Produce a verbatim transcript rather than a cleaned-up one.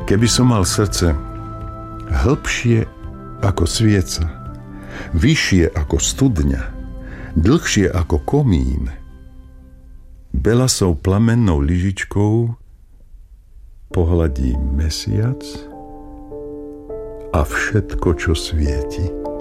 Keby som mal srdce hlbšie ako svieca, vyššie ako studňa, dlhšie ako komín, belasou plamennou lyžičkou pohľadím mesiac a všetko, čo svieti.